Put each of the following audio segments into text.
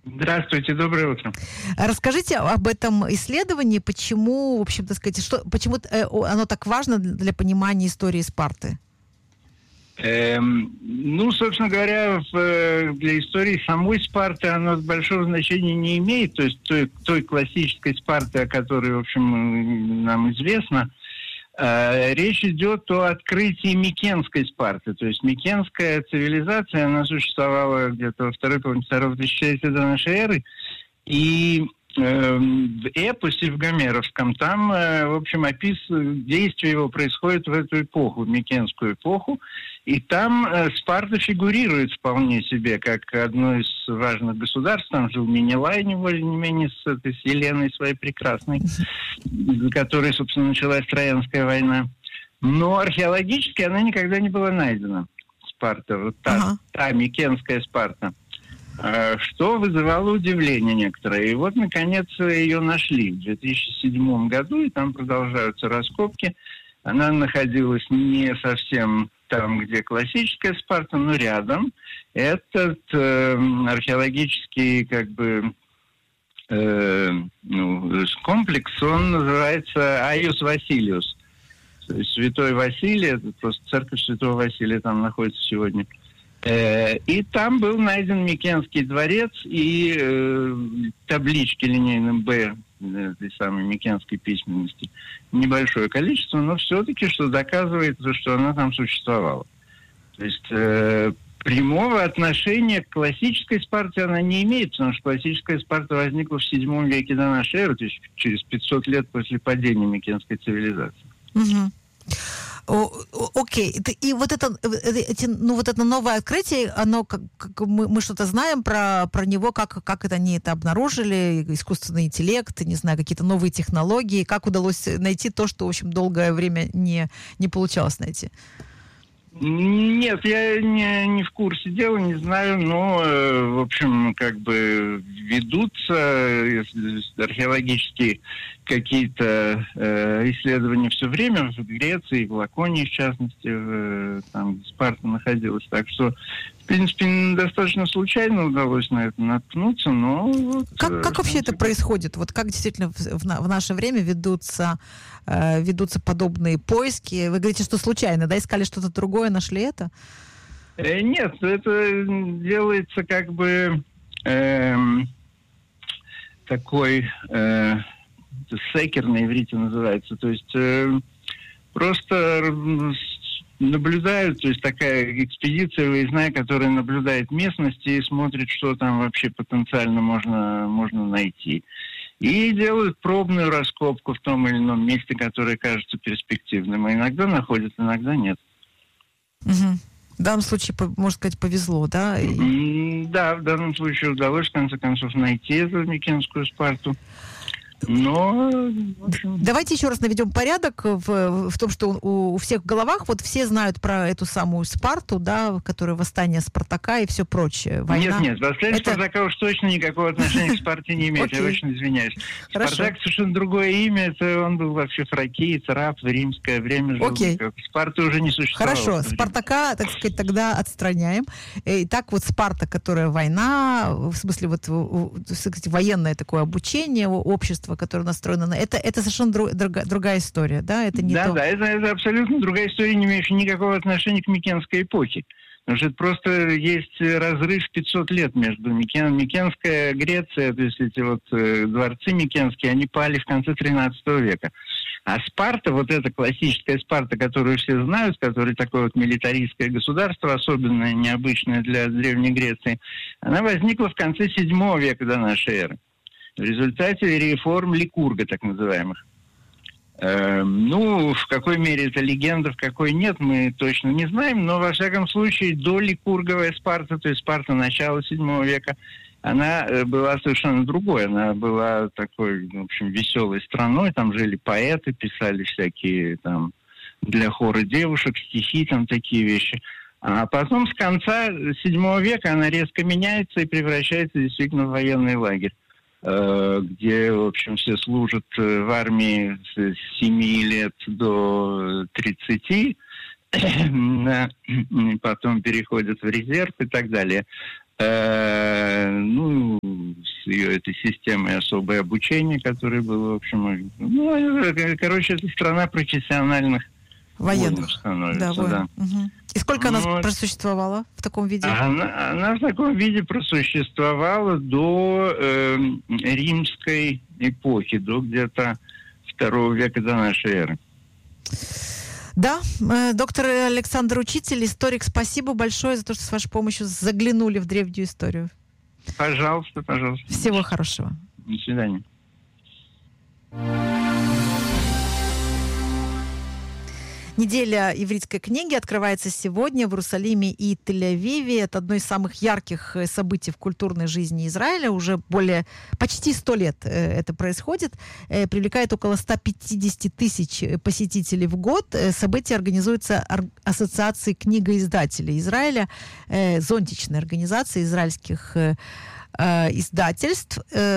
Здравствуйте, доброе утро. Расскажите об этом исследовании, почему, в общем, так сказать, почему оно так важно для понимания истории Спарты? Собственно говоря, для истории самой Спарты оно большого значения не имеет. То есть той классической Спарты, о которой, в общем, нам известно, речь идет о открытии Микенской Спарты. То есть Микенская цивилизация, она существовала где-то во втором тысячелетии до нашей эры. И в эпосе в Гомеровском там, в общем, действие его происходит в эту эпоху, в Микенскую эпоху. И там Спарта фигурирует вполне себе как одно из важных государств. Там жил Менелай, не менее, с этой Еленой своей прекрасной, за которой, собственно, началась Троянская война. Но археологически она никогда не была найдена, Спарта, вот та Микенская Спарта. Что вызывало удивление некоторое. И вот, наконец, ее нашли в 2007 году, и там продолжаются раскопки. Она находилась не совсем там, где классическая Спарта, но рядом. Этот археологический, комплекс, он называется Айос Василиус. То есть Святой Василий, это просто церковь Святого Василия там находится сегодня. И там был найден Микенский дворец и таблички линейным «Б» этой самой Микенской письменности. Небольшое количество, но все-таки, что доказывает, что она там существовала. То есть прямого отношения к классической Спарте она не имеет, потому что классическая Спарта возникла в VII веке до нашей эры, то есть через 500 лет после падения Микенской цивилизации. Угу. Окей. И вот это новое открытие, оно, мы что-то знаем про него, как они это обнаружили, искусственный интеллект, не знаю, какие-то новые технологии, как удалось найти то, что, в общем, долгое время не получалось найти? Нет, я не в курсе дела, не знаю, но, в общем, ведутся археологические какие-то исследования все время в Греции, в Лаконии, в частности, там, где Спарта находилась. Так что, в принципе, достаточно случайно удалось на это наткнуться, но... Как вообще это происходит? Вот как действительно в наше время ведутся подобные поиски? Вы говорите, что случайно, да? Искали что-то другое, нашли это? Нет, это делается такой секер на иврите называется. То есть просто наблюдают, то есть такая экспедиция выездная, которая наблюдает местность и смотрит, что там вообще потенциально можно найти. И делают пробную раскопку в том или ином месте, которое кажется перспективным. А иногда находят, иногда нет. Угу. В данном случае, можно сказать, повезло, да? Да, в данном случае удалось, в конце концов, найти эту Микенскую Спарту. Но, в общем... Давайте еще раз наведем порядок в том, что у всех в головах, вот все знают про эту самую Спарту, да, которая восстание Спартака и все прочее. Война. Нет, восстание Спартака уж точно никакого отношения к Спарте не имеет, я очень извиняюсь. Спартак совершенно другое имя, это он был вообще фракиец, раб, в римское время жил. Спарта уже не существовало. Хорошо, Спартака, так сказать, тогда отстраняем. Итак, вот Спарта, которая война, в смысле, вот, кстати, военное такое обучение, общество, которое настроено на... Это совершенно другая история, да? Это не то... Да, это абсолютно другая история, не имеющая никакого отношения к Микенской эпохе. Потому что это просто есть разрыв 500 лет между Микенская Греция, то есть эти вот дворцы микенские, они пали в конце 13 века. А Спарта, вот эта классическая Спарта, которую все знают, которая такое вот милитаристское государство, особенное, необычное для Древней Греции, она возникла в конце 7 века до нашей эры. В результате реформ Ликурга, так называемых. В какой мере это легенда, в какой нет, мы точно не знаем, но, во всяком случае, доликурговая Спарта, то есть Спарта начала 7 века, она была совершенно другой. Она была такой, в общем, веселой страной, там жили поэты, писали всякие там для хора девушек, стихи, там такие вещи. А потом с конца 7 века она резко меняется и превращается действительно в военный лагерь, где, в общем, все служат в армии с 7 лет до 30, потом переходят в резерв и так далее. ее этой системой особое обучение, которое было, в общем, короче, это страна профессиональных военных становится, да. Угу. И сколько она просуществовала в таком виде? Она в таком виде просуществовала до римской эпохи, до где-то II века до нашей эры. Да, доктор Александр Учитель, историк, спасибо большое за то, что с вашей помощью заглянули в древнюю историю. Пожалуйста, пожалуйста. Всего хорошего. До свидания. Неделя ивритской книги открывается сегодня в Иерусалиме и Тель-Авиве. Это одно из самых ярких событий в культурной жизни Израиля. Уже почти 100 лет это происходит. Привлекает около 150 тысяч посетителей в год. Событие организуется Ассоциацией книгоиздателей Израиля, зонтичной организацией израильских издательств.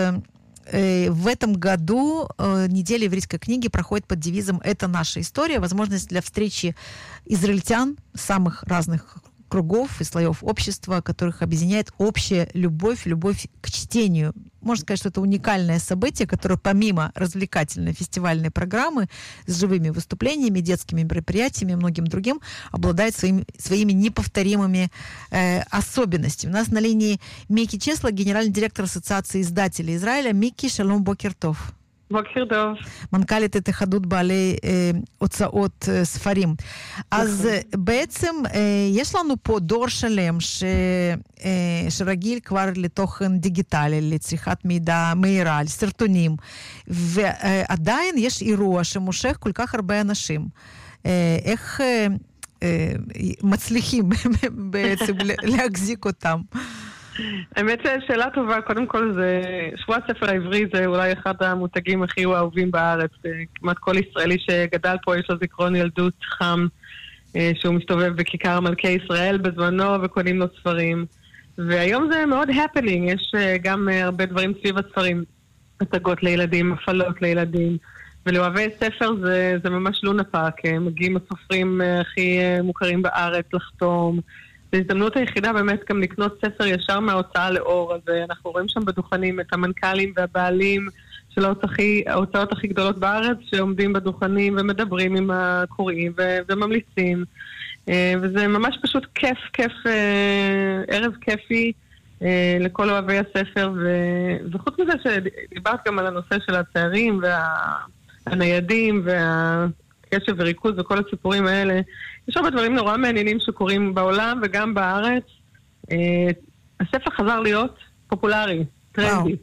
В этом году неделя еврейской книги проходит под девизом «Это наша история». Возможность для встречи израильтян самых разных кругов и слоев общества, которых объединяет общая любовь к чтению. Можно сказать, что это уникальное событие, которое помимо развлекательной фестивальной программы с живыми выступлениями, детскими мероприятиями и многим другим, обладает своими неповторимыми особенностями. У нас на линии Мики Чесла, генеральный директор Ассоциации издателей Израиля. Мики, шалом, бокер тов. בוקר טוב. מנכ"לית התאחדות בעלי הוצאות ספרים. אז בעצם יש לנו פה דור שלם שרגיל כבר לתוכן דיגיטלי, לצריכת מידע מהירה, לסרטונים, ועדיין יש אירוע שמושך כל כך הרבה אנשים. איך מצליחים בעצם להחזיק אותם? האמת שאלה טובה, קודם כל שבוע הספר העברי זה אולי אחד המותגים הכי אהובים בארץ, כמעט כל ישראלי שגדל פה יש לו זיכרון ילדות חם, שהוא מסתובב בכיכר מלכי ישראל בזמנו וקונים לו ספרים, והיום זה מאוד הפנינג, יש גם הרבה דברים סביב הספרים, הצגות לילדים, הפעלות לילדים, ולאוהבי ספר זה ממש לונה פארק, מגיעים הסופרים הכי מוכרים בארץ לחתום, זו הזדמנות היחידה באמת גם לקנות ספר ישר מההוצאה לאור, אז אנחנו רואים שם בדוכנים את המנכ"לים והבעלים של ההוצאות הכי גדולות בארץ, שעומדים בדוכנים ומדברים עם הקוראים וממליצים, וזה ממש פשוט כיף, ערב כיפי לכל אוהבי הספר, וחוץ מזה שדיברת גם על הנושא של הצעירים והניידים והקשב וריכוז וכל הסיפורים האלה, יש הרבה דברים נורא מעניינים שקורים בעולם וגם בארץ. הספר חזר להיות פופולרי, טרנדי.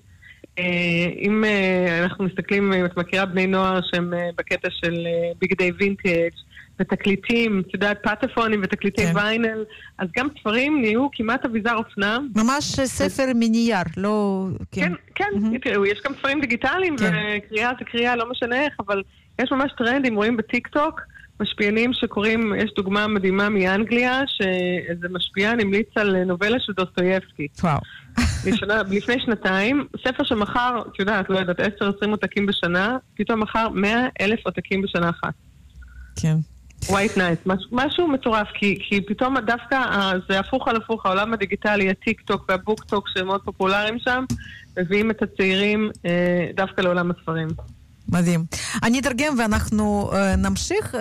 אם אנחנו מסתכלים, אם את מכירה בני נוער שהם בקטע של בגדי וינטג' ותקליטים, את יודעת, פטפונים ותקליטי ויינל, אז גם ספרים נהיו כמעט אביזר אופנה. ממש ספר מנייר, לא... כן, תראו, יש גם ספרים דיגיטליים וקריאה זה קריאה, לא משנה איך, אבל יש ממש טרנדים, רואים בטיק טוק, משפיענים שקוראים, יש דוגמה מדהימה מאנגליה, שאיזה משפיען המליץ על נובלה של דוסטויבסקי. וואו. לפני שנתיים, ספר שמחר, את יודעת, לא יודעת, 10-20 עותקים בשנה, פתאום מחר 100,000 עותקים בשנה אחת. כן. ווייט נייט, משהו מטורף, כי פתאום דווקא זה הפוך על הפוך, העולם הדיגיטלי, הטיק טוק והבוק טוק שמאוד פופולריים שם, מביאים את הצעירים דווקא לעולם הספרים. מדהים. אני אתרגם ואנחנו נמשיך.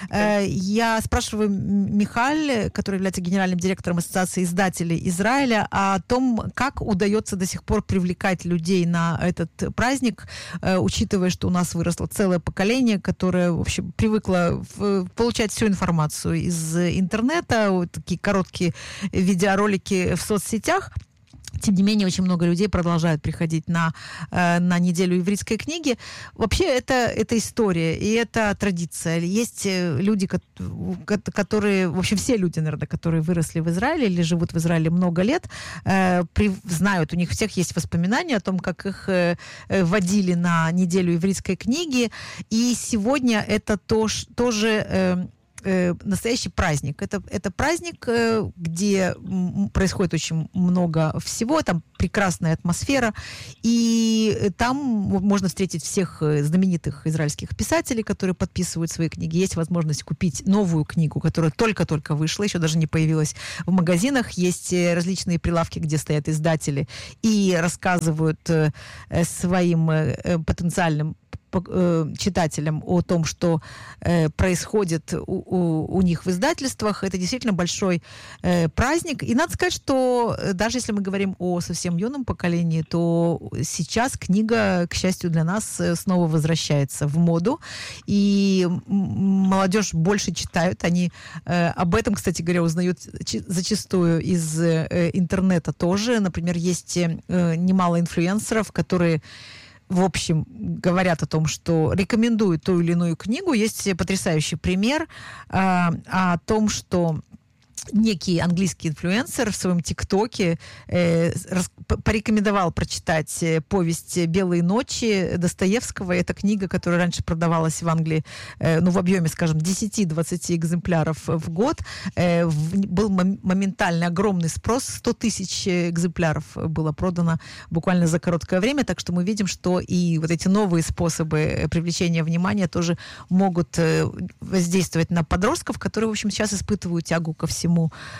Я спрашиваю Михаль, который является генеральным директором Ассоциации издателей Израиля, о том, как удается до сих пор привлекать людей на этот праздник, учитывая, что у нас выросло целое поколение, которое, в общем, привыкло получать всю информацию из интернета, такие короткие видеоролики в соцсетях. Тем не менее, очень много людей продолжают приходить на неделю ивритской книги. Вообще, это история, и это традиция. Есть люди, которые, в общем, все люди, наверное, которые выросли в Израиле или живут в Израиле много лет, знают, у них всех есть воспоминания о том, как их водили на неделю ивритской книги. И сегодня это тоже настоящий праздник. Это праздник, где происходит очень много всего, там прекрасная атмосфера, и там можно встретить всех знаменитых израильских писателей, которые подписывают свои книги. Есть возможность купить новую книгу, которая только-только вышла, еще даже не появилась в магазинах. Есть различные прилавки, где стоят издатели и рассказывают своим потенциальным читателям о том, что происходит у них в издательствах. Это действительно большой праздник. И надо сказать, что даже если мы говорим о совсем юном поколении, то сейчас книга, к счастью для нас, снова возвращается в моду. И молодежь больше читают. Они об этом, кстати говоря, узнают зачастую из интернета тоже. Например, есть немало инфлюенсеров, которые в общем, говорят о том, что рекомендуют ту или иную книгу. Есть потрясающий пример о том, что некий английский инфлюенсер в своем ТикТоке порекомендовал прочитать повесть «Белые ночи» Достоевского. Это книга, которая раньше продавалась в Англии, в объеме, скажем, 10-20 экземпляров в год. Был моментально огромный спрос. 100 тысяч экземпляров было продано буквально за короткое время. Так что мы видим, что и вот эти новые способы привлечения внимания тоже могут воздействовать на подростков, которые, в общем, сейчас испытывают тягу ко всему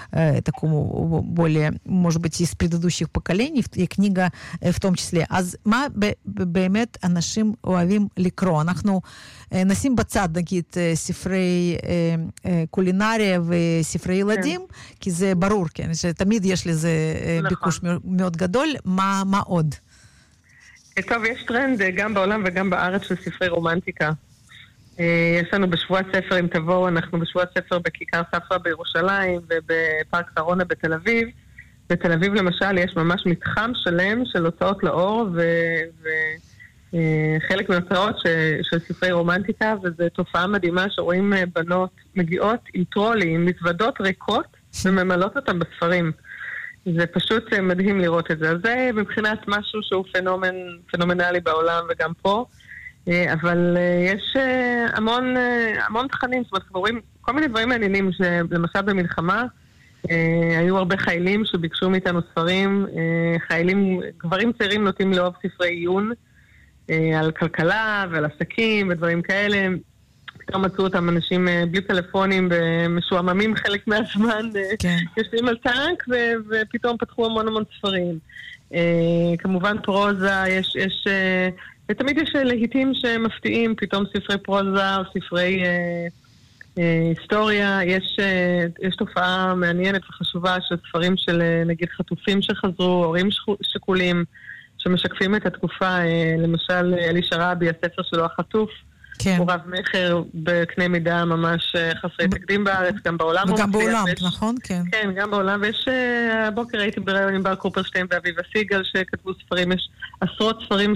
такому более, может быть, из предыдущих поколений, и книга в том числе. אז מה באמת אנשים אוהבים לקרוא? אנחנו נשים בצד, נגיד, ספרי קולינריה וספרי ילדים, כי זה ברור, כן, שתמיד יש לזה ביקוש מאוד גדול. מה עוד? טוב, יש טרנד גם בעולם וגם בארץ של ספרי רומנטיקה. יש לנו בשבוע ספר, אם תבואו, אנחנו בשבוע ספר בכיכר ספרא בירושלים ובפארק שרונה בתל אביב. בתל אביב למשל יש ממש מתחם שלם של הוצאות לאור וחלק מההוצאות של ספרי רומנטיקה, וזו תופעה מדהימה שרואים בנות מגיעות עם טרולי, עם מזוודות ריקות וממלאות אותם בספרים. זה פשוט מדהים לראות את זה. אז זה מבחינת משהו שהוא פנומנלי בעולם וגם פה. אבל יש המון תכנים, זאת אומרת, אנחנו רואים כל מיני דברים מעניינים, שלמשל במלחמה היו הרבה חיילים שביקשו מאיתנו ספרים, חיילים, גברים צעירים נוטים לאהוב ספרי עיון על כלכלה ועל עסקים ודברים כאלה, פתאום מצאו אותם אנשים בלי טלפונים ומשועממים חלק מהזמן, יושבים על טנק ופתאום פתחו המון ספרים. כמובן פרוזה, יש ותמיד יש להיטים שמפתיעים, פתאום ספרי פרוזה או ספרי היסטוריה. יש תופעה מעניינת וחשובה של ספרים של נגיד חטופים שחזרו, הורים שכולים שמשקפים את התקופה. למשל אלי שרעבי, הספר שלו החטוף, כן. הוא רב מחר בקנה מידה ממש חסרי תקדים בארץ, גם בעולם. וגם בעולם, נכון? כן. כן, גם בעולם. ויש, הבוקר הייתי בראיון עם בר קופרשטיין ואביבה סיגל שכתבו ספרים, יש עשרות ספרים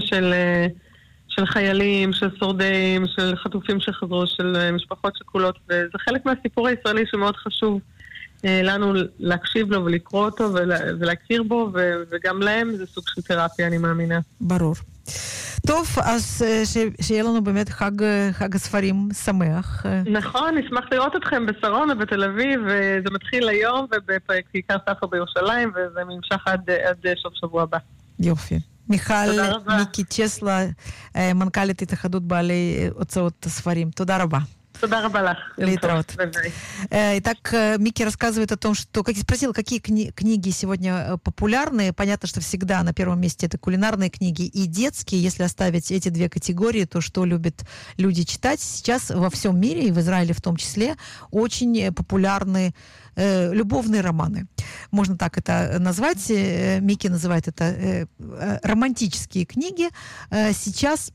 של חיילים, של שורדים, של חטופים שחזרו, של משפחות שכולות, וזה חלק מהסיפור הישראלי שמאוד חשוב לנו להקשיב לו ולקרוא אותו ולהכיר בו, וגם להם זה סוג של תרפיה, אני מאמינה. ברור. טוב, אז שיהיה לנו באמת חג הספרים שמח. נכון, נשמח לראות אתכם בשרונה, בתל אביב, וזה מתחיל היום, ובכיכר ספרא בירושלים, וזה נמשך עד סוף שבוע הבא. יופי. מיכל מיקי צ'סלה, מנכ"לית התאחדות בעלי הוצאות הספרים. туда רבה. תודה רבה לך. Лейтрот. Итак, Микки рассказывает о том, что, как спросил, какие книги сегодня популярны. Понятно, что всегда на первом месте это кулинарные книги и детские. Если оставить эти две категории, то что любят люди читать? Сейчас во всем мире, и в Израиле в том числе, очень популярны любовные романы. Можно так это назвать. Микки называет это романтические книги. Сейчас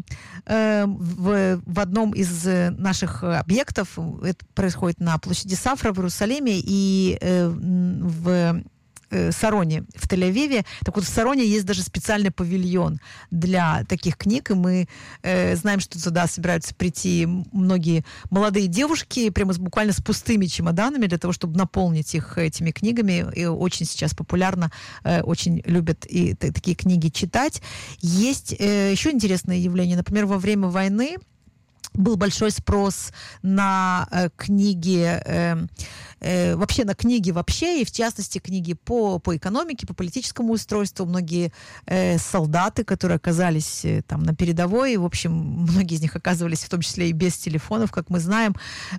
в одном из наших объектов, это происходит на площади Сафра в Иерусалиме и в Сароне, в Тель-Авиве. Так вот, в Сароне есть даже специальный павильон для таких книг, и мы знаем, что туда собираются прийти многие молодые девушки, прямо буквально с пустыми чемоданами для того, чтобы наполнить их этими книгами. И очень сейчас популярно, очень любят и такие книги читать. Есть еще интересное явление. Например, во время войны был большой спрос на книги, вообще на книги вообще, и в частности книги по экономике, по политическому устройству. Многие солдаты, которые оказались там на передовой, в общем, многие из них оказывались в том числе и без телефонов, как мы знаем,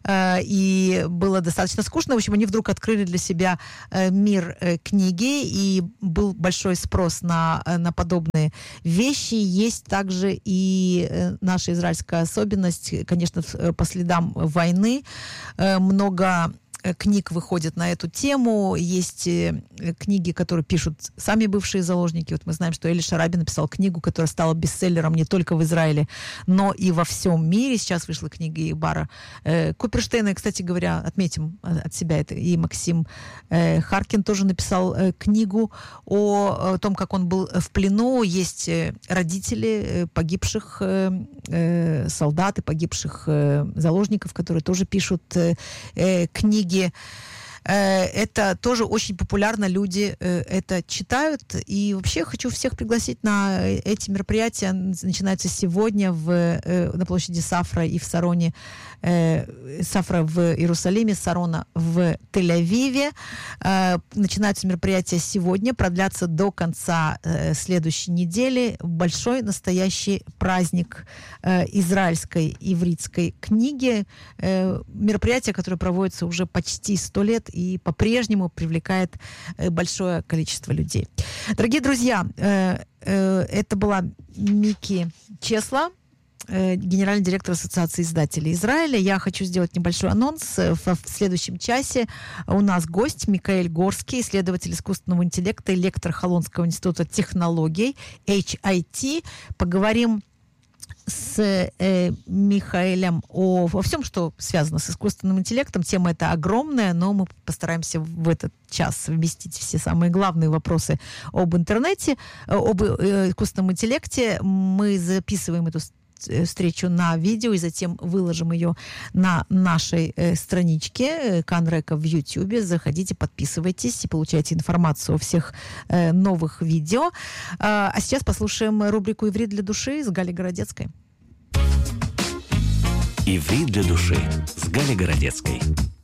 и было достаточно скучно. В общем, они вдруг открыли для себя мир книги, и был большой спрос на подобные вещи. Есть также и наша израильская особенность, конечно, по следам войны. Много книг выходит на эту тему. Есть книги, которые пишут сами бывшие заложники. Вот мы знаем, что Эли Шараби написал книгу, которая стала бестселлером не только в Израиле, но и во всем мире. Сейчас вышла книга Бара Куперштейна. И, кстати говоря, отметим от себя это. И Максим Харкин тоже написал книгу о том, как он был в плену. Есть родители погибших солдат и погибших заложников, которые тоже пишут книги. Это тоже очень популярно, люди это читают. И вообще хочу всех пригласить на эти мероприятия. Начинаются сегодня на площади Сафра и в Сароне. Сафра в Иерусалиме, Сарона в Тель-Авиве. Начинаются мероприятия сегодня, продлятся до конца следующей недели. Большой настоящий праздник израильской ивритской книги. Мероприятие, которое проводится уже почти 100 лет и по-прежнему привлекает большое количество людей. Дорогие друзья, это была Мики Чесла, генеральный директор Ассоциации издателей Израиля. Я хочу сделать небольшой анонс. В следующем часе у нас гость Микаэль Горский, исследователь искусственного интеллекта и лектор Холонского института технологий, HIT. Поговорим с Михаэлем во всем, что связано с искусственным интеллектом. Тема эта огромная, но мы постараемся в этот час вместить все самые главные вопросы об интернете, об искусственном интеллекте. Мы записываем эту встречу на видео и затем выложим ее на нашей страничке Канрека в YouTube. Заходите, подписывайтесь и получайте информацию о всех новых видео. А сейчас послушаем рубрику «Иврит для души» с Галей Городецкой. «Иврит для души» с Галей Городецкой.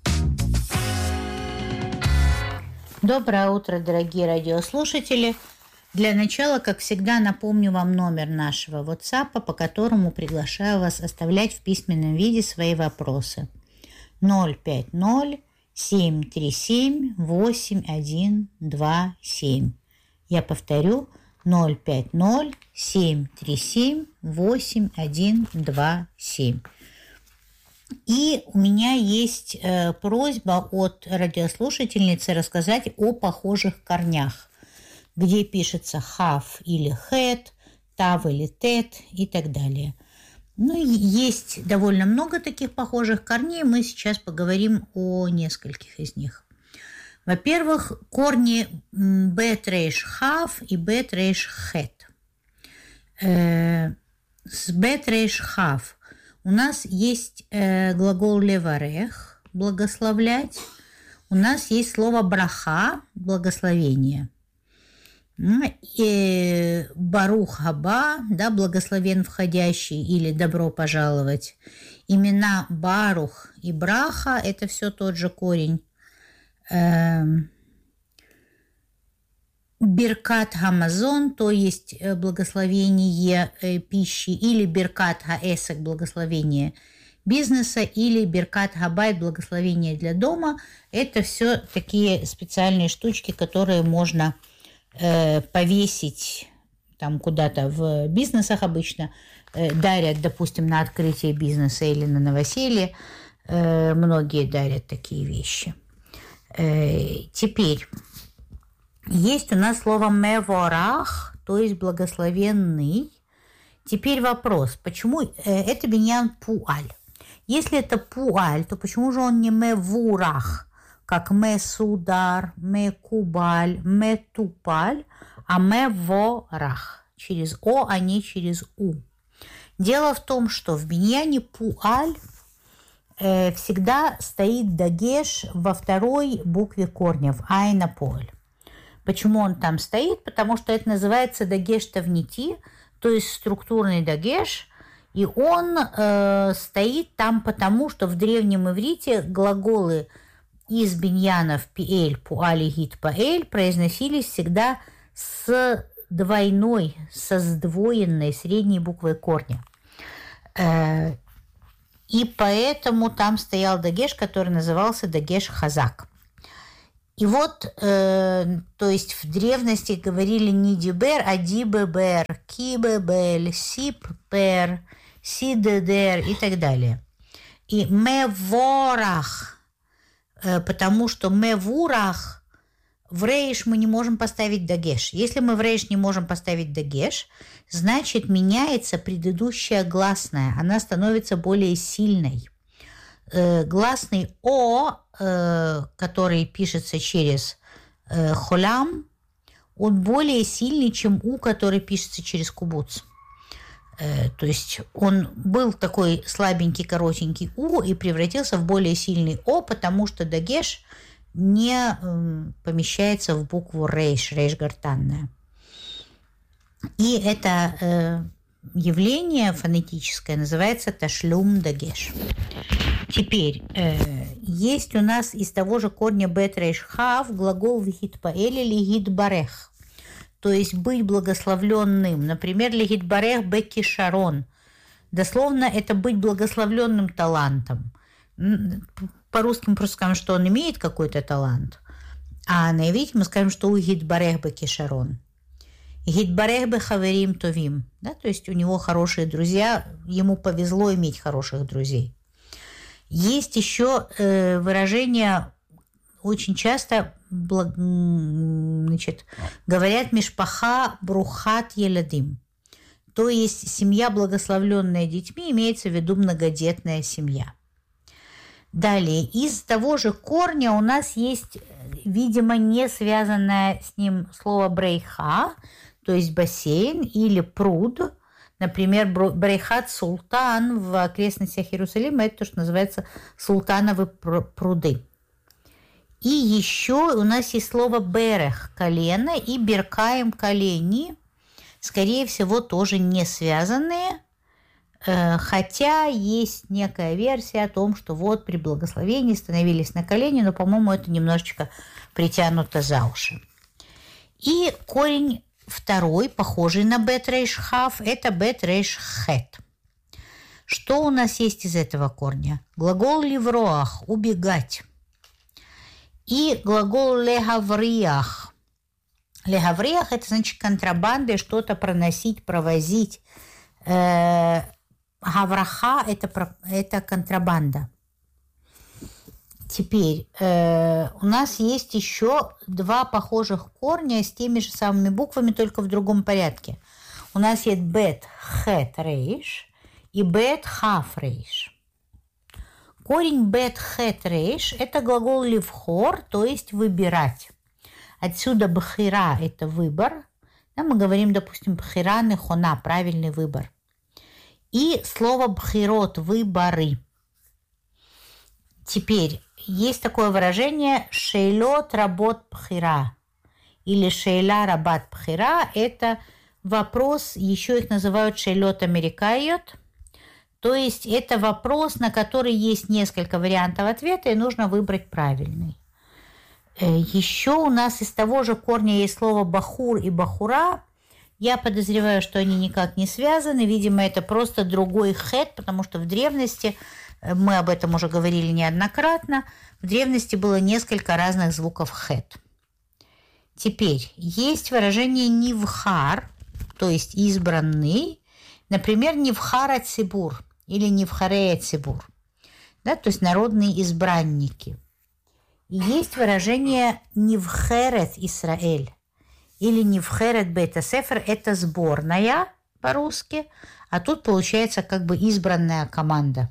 Доброе утро, дорогие радиослушатели. Для начала, как всегда, напомню вам номер нашего WhatsApp, по которому приглашаю вас оставлять в письменном виде свои вопросы. 050-737-8127. Я повторю, 050-737-8127. И у меня есть просьба от радиослушательницы рассказать о похожих корнях, где пишется хав или хет, тав или тет и так далее. Ну, есть довольно много таких похожих корней. Мы сейчас поговорим о нескольких из них. Во-первых, корни бет рейш хав и бет рейш хет. С бет рейш хав у нас есть глагол леварех, благословлять. У нас есть слово браха, благословение. И барух хаба, да, благословен входящий или добро пожаловать. Имена барух и браха – это все тот же корень. Биркат хамазон, то есть благословение пищи, или биркат хаэсек, благословение бизнеса, или биркат хабайт, благословение для дома. Это все такие специальные штучки, которые можно повесить там куда-то в бизнесах обычно, дарят, допустим, на открытие бизнеса или на новоселье. Многие дарят такие вещи. Теперь есть у нас слово меворах, то есть благословенный. Теперь вопрос, почему это биньян пуаль? Если это пуаль, то почему же он не мевурах? Как месудар, мекубаль, метупаль, а меворах. Через О, а не через У. Дело в том, что в биньяне пуаль всегда стоит дагеш во второй букве корня, в айна поль. Почему он там стоит? Потому что это называется дагеш тавнити, то есть структурный дагеш. И он стоит там потому, что в древнем иврите глаголы из биньянов пиэль, пуали, гит, паэль произносились всегда с двойной, со сдвоенной средней буквой корня. И поэтому там стоял дагеш, который назывался дагеш хазак. И вот, то есть в древности говорили не дибер, а дибебер, кибебель, сиппер, сидедер и так далее. И меворах, потому что мевурах, в рейш мы не можем поставить дагеш. Если мы в рейш не можем поставить дагеш, значит меняется предыдущая гласная, она становится более сильной. Гласный О, который пишется через холям, он более сильный, чем У, который пишется через кубуц. То есть он был такой слабенький, коротенький У и превратился в более сильный О, потому что дагеш не помещается в букву рейш, рейш гортанная. И это явление фонетическое называется ташлюм дагеш. Теперь, есть у нас из того же корня бет рейш хав глагол вихит паэль или гит барех, то есть быть благословленным. Например, лигит барех бекки шарон. Дословно это быть благословленным талантом. По-русски мы просто скажем, что он имеет какой-то талант, а на иврите мы скажем, что у гит барех бекки шарон. Гит барех бе хаверим товим. Да, то есть у него хорошие друзья, ему повезло иметь хороших друзей. Есть еще выражение, очень часто говорят мишпаха брухат еладим. То есть семья, благословленная детьми, имеется в виду многодетная семья. Далее, из того же корня у нас есть, видимо, не связанное с ним слово брейха, то есть бассейн или пруд. Например, Брейхат Султан в окрестностях Иерусалима – это то, что называется султановы пруды. И еще у нас есть слово берех – колено, и беркаем – колени, скорее всего, тоже не связанные, хотя есть некая версия о том, что вот при благословении становились на колени, но, по-моему, это немножечко притянуто за уши. И корень второй, похожий на бет рейш хав, это бет рейш хет. Что у нас есть из этого корня? Глагол ливроах – убегать. И глагол легавриах. Легавриах – это значит контрабандой что-то проносить, провозить. Гавраха – это контрабанда. Теперь у нас есть еще два похожих корня с теми же самыми буквами, только в другом порядке. У нас есть бет хет рейш и бет хав рейш. Корень бет хет рейш – это глагол ливхор, то есть выбирать. Отсюда бхира – это выбор. Да, мы говорим, допустим, бхира нехона – правильный выбор. И слово бхирот – выборы. Теперь есть такое выражение «шейлот работ бхира» или «шейла рабат бхира». Это вопрос, еще их называют «шейлот америкайот». То есть это вопрос, на который есть несколько вариантов ответа, и нужно выбрать правильный. Еще у нас из того же корня есть слово «бахур» и «бахура». Я подозреваю, что они никак не связаны. Видимо, это просто другой хет, потому что в древности, мы об этом уже говорили неоднократно, в древности было несколько разных звуков хет. Теперь есть выражение «нивхар», то есть «избранный». Например, «нивхара цибур» или «нивхарея цибур», да, то есть «народные избранники». И есть выражение «нивхерет Исраэль» или «нивхерет бейт-асефер» – это сборная по-русски, а тут получается как бы избранная команда.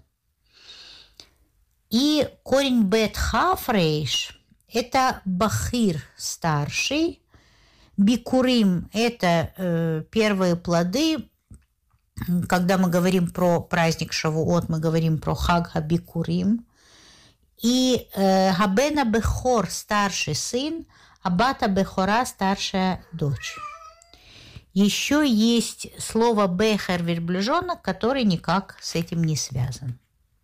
И корень бет-хав рейш – это бахир – старший, бикурим – это первые плоды. Когда мы говорим про праздник Шавуот, мы говорим про хаг ха-бикурим. И габена бехор – старший сын, а бата бехора – старшая дочь. Еще есть слово бехер верблюжонок, который никак с этим не связан.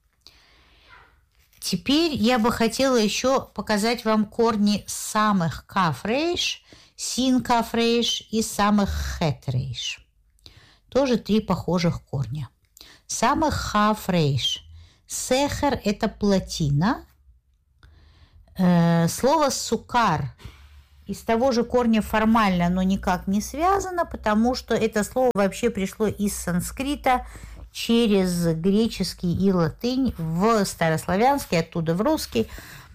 Теперь я бы хотела еще показать вам корни самых кафрейш, син кафрейш и самых хетрейш. Тоже 3 похожих корня. Самых хафрейш. Сехер – это плотина. Слово сукар из того же корня формально, но никак не связано, потому что это слово вообще пришло из санскрита через греческий и латынь в старославянский, оттуда в русский.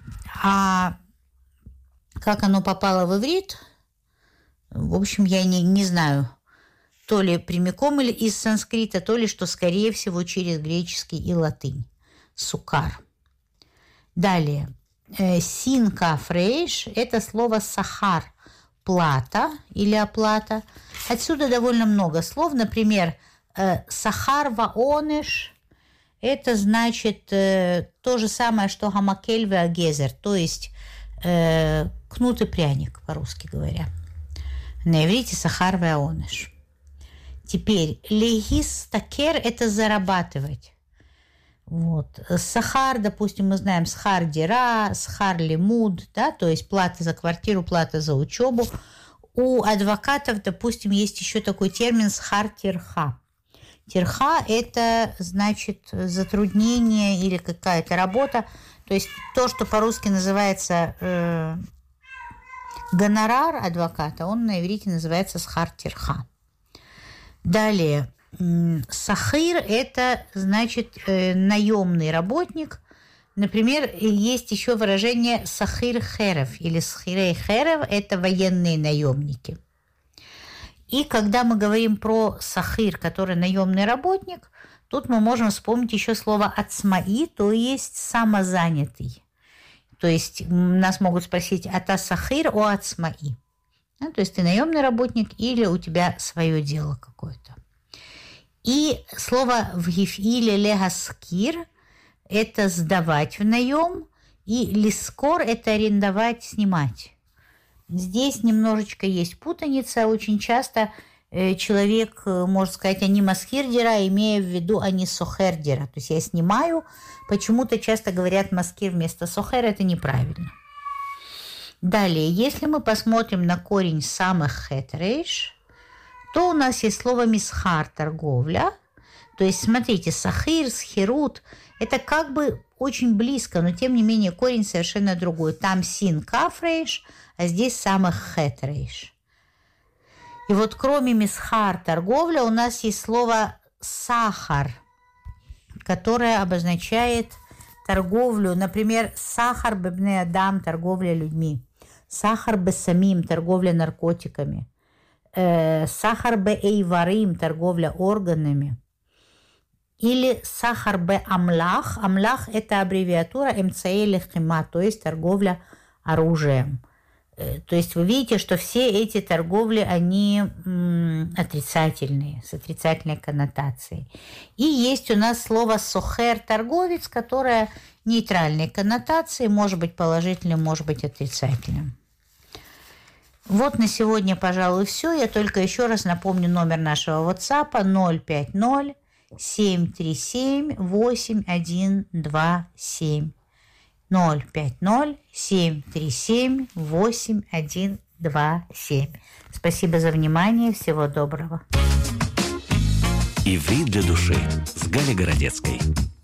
А как оно попало в иврит, в общем, я не знаю, то ли прямиком или из санскрита, то ли, что, скорее всего, через греческий и латынь. Сукар. Далее. Син кафрейш – это слово сахар, плата или оплата. Отсюда довольно много слов. Например, сахар ваонеш – это значит то же самое, что гамакель веагезер, то есть кнут и пряник, по-русски говоря. На иврите сахар ваонеш. Теперь легис такер – это зарабатывать. Вот. Сахар, допустим, мы знаем схар дира, схар лимуд, да, то есть плата за квартиру, плата за учебу. У адвокатов, допустим, есть еще такой термин схар тирха. Тирха – это, значит, затруднение или какая-то работа, то есть то, что по-русски называется гонорар адвоката, он на иврите называется схар тирха. Далее. Сахир – это, значит, наемный работник. Например, есть еще выражение сахир херев или схирей херев – это военные наемники. И когда мы говорим про сахир, который наемный работник, тут мы можем вспомнить еще слово ацмаи, то есть самозанятый. То есть нас могут спросить «ата сахир о ацмаи». Да, то есть ты наемный работник или у тебя свое дело какое-то. И слово в гифиле легаскир – это сдавать в наем, и лискор – это арендовать, снимать. Здесь немножечко есть путаница. Очень часто человек может сказать «они маскирдера», имея в виду «они сохердера». То есть я снимаю. Почему-то часто говорят маскир вместо сохер. Это неправильно. Далее, если мы посмотрим на корень самых хетрейш, то у нас есть слово мисхар, торговля. То есть, смотрите, сахир, схирут – это как бы очень близко, но тем не менее корень совершенно другой. Там син кафрейш, а здесь самых хетрейш. И вот кроме мисхар, торговля, у нас есть слово сахар, которое обозначает торговлю. Например, сахар бебне адам – торговля людьми. Сахар бесамим – торговля наркотиками. Сахар бе эйварим, торговля органами. Или сахар бе амлах. Амлах – это аббревиатура эмцаэ лехима, то есть торговля оружием. То есть вы видите, что все эти торговли, они отрицательные, с отрицательной коннотацией. И есть у нас слово сохер, торговец, которое нейтральной коннотации, может быть положительным, может быть отрицательным. Вот на сегодня, пожалуй, все. Я только еще раз напомню номер нашего WhatsApp 050-737-8127. 050-737-8127. Спасибо за внимание. Всего доброго. Иврит для души с Галей Городецкой.